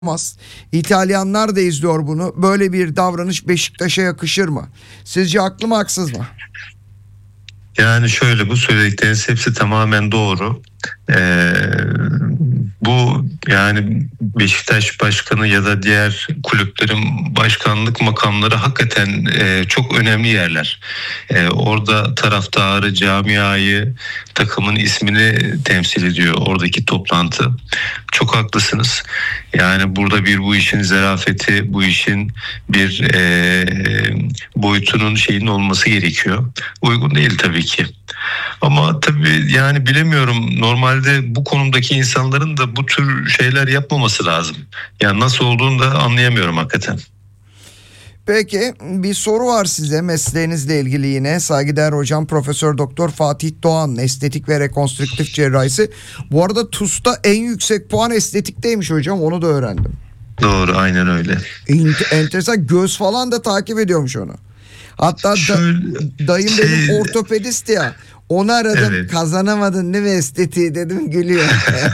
olmaz. İtalyanlar da izliyor bunu. Böyle bir davranış Beşiktaş'a yakışır mı? Sizce haklı mı, haksız mı? Yani şöyle, bu söyledikleriniz hepsi tamamen doğru. Ee, Bu yani Beşiktaş Başkanı ya da diğer kulüplerin başkanlık makamları hakikaten çok önemli yerler. Orada taraftarı, camiayı, takımın ismini temsil ediyor oradaki toplantı. Çok haklısınız. Yani burada bu işin zarafeti, bu işin bir boyutunun olması gerekiyor. Uygun değil tabii ki. Ama tabii yani bilemiyorum, normalde bu konumdaki insanların da bu tür şeyler yapmaması lazım. Yani nasıl olduğunu da anlayamıyorum hakikaten. Peki bir soru var size mesleğinizle ilgili yine. Saygıdeğer hocam Profesör Doktor Fatih Doğan, estetik ve rekonstrüktif cerrahisi. Bu arada TUS'ta en yüksek puan estetikteymiş hocam, onu da öğrendim. Doğru, aynen öyle. Enteresan, göz falan da takip ediyormuş onu. Hatta dayım benim ortopedist ya. Onu aradım, evet. Kazanamadın değil mi estetiği dedim, gülüyor.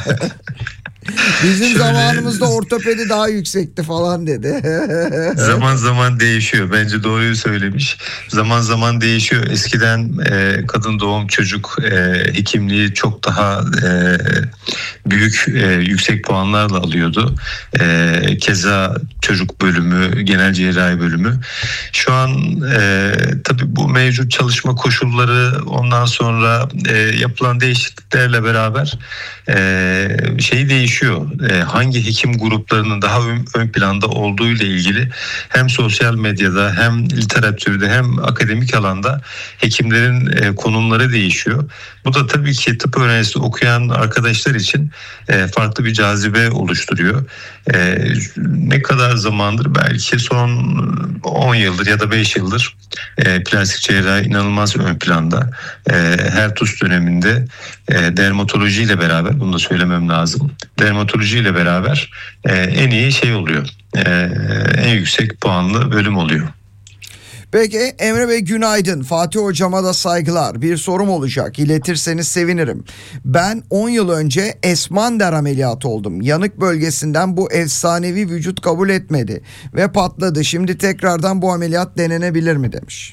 Bizim zamanımızda ortopedi daha yüksekti falan dedi. Zaman zaman değişiyor. Bence doğruyu söylemiş. Zaman zaman değişiyor. Eskiden kadın doğum çocuk hekimliği çok daha büyük yüksek puanlarla alıyordu. Keza çocuk bölümü, genel cerrahi bölümü. Şu an tabii bu mevcut çalışma koşulları, ondan sonra yapılan değişikliklerle beraber değişiyor. Hangi hekim gruplarının daha ön planda olduğu ile ilgili hem sosyal medyada hem literatürde hem akademik alanda hekimlerin konumları değişiyor. Bu da tabii ki tıp öğrencisi okuyan arkadaşlar için farklı bir cazibe oluşturuyor. Ne kadar zamandır, belki son 10 yıldır ya da 5 yıldır plastik cerrahi inanılmaz ön planda. Her TUS döneminde dermatoloji ile beraber, bunu da söylemem lazım. Dermatoloji ile beraber en iyi oluyor. En yüksek puanlı bölüm oluyor. Peki Emre Bey günaydın. Fatih hocama da saygılar. Bir sorum olacak. İletirseniz sevinirim. Ben 10 yıl önce Esmander ameliyatı oldum. Yanık bölgesinden bu efsanevi vücut kabul etmedi ve patladı. Şimdi tekrardan bu ameliyat denenebilir mi demiş.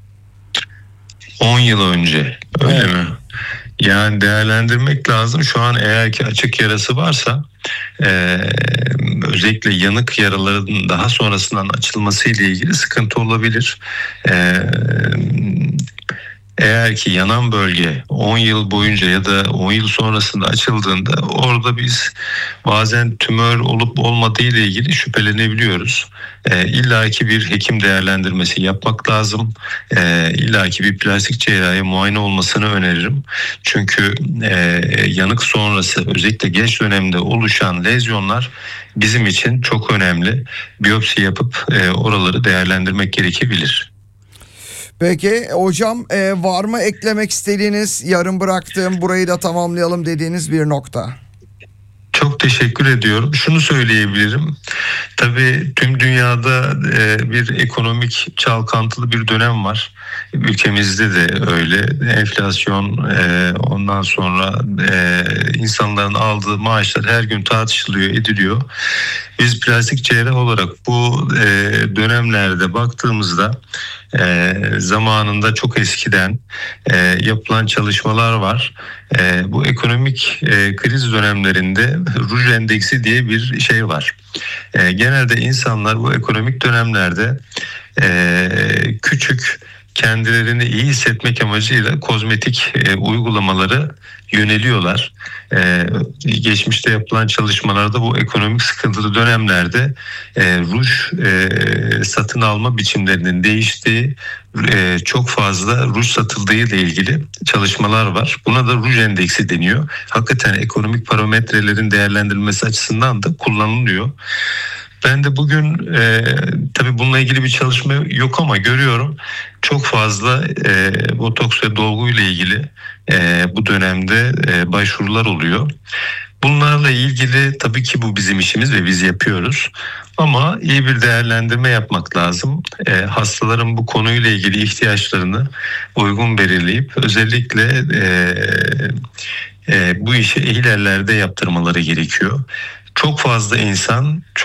10 yıl önce öyle mi? Yani değerlendirmek lazım. Şu an eğer ki açık yarası varsa, özellikle yanık yaraların daha sonrasından açılması ile ilgili sıkıntı olabilir. Eğer ki yanan bölge 10 yıl boyunca ya da 10 yıl sonrasında açıldığında, orada biz bazen tümör olup olmadığı ile ilgili şüphelenebiliyoruz. İlla ki bir hekim değerlendirmesi yapmak lazım. İlla ki bir plastik cerrahi muayene olmasını öneririm. Çünkü yanık sonrası, özellikle geç dönemde oluşan lezyonlar bizim için çok önemli. Biyopsi yapıp oraları değerlendirmek gerekebilir. Peki hocam var mı eklemek istediğiniz, yarım bıraktığım, burayı da tamamlayalım dediğiniz bir nokta? Çok teşekkür ediyorum. Şunu söyleyebilirim. Tabii tüm dünyada bir ekonomik çalkantılı bir dönem var. Ülkemizde de öyle. Enflasyon, ondan sonra insanların aldığı maaşlar her gün tartışılıyor, ediliyor. Biz plastik cerrah olarak bu dönemlerde baktığımızda zamanında çok eskiden yapılan çalışmalar var. Bu ekonomik kriz dönemlerinde ruj endeksi diye bir şey var. Genelde insanlar bu ekonomik dönemlerde küçük, kendilerini iyi hissetmek amacıyla kozmetik uygulamaları yöneliyorlar. Geçmişte yapılan çalışmalarda bu ekonomik sıkıntılı dönemlerde ruj satın alma biçimlerinin değiştiği, çok fazla ruj satıldığı ile ilgili çalışmalar var. Buna da ruj endeksi deniyor. Hakikaten ekonomik parametrelerin değerlendirilmesi açısından da kullanılıyor. Ben de bugün tabii bununla ilgili bir çalışma yok ama görüyorum çok fazla botoks ve dolgu ile ilgili bu dönemde başvurular oluyor. Bunlarla ilgili tabii ki bu bizim işimiz ve biz yapıyoruz. Ama iyi bir değerlendirme yapmak lazım. Hastaların bu konuyla ilgili ihtiyaçlarını uygun belirleyip özellikle bu işi ehil ellerde yaptırmaları gerekiyor. çok fazla insan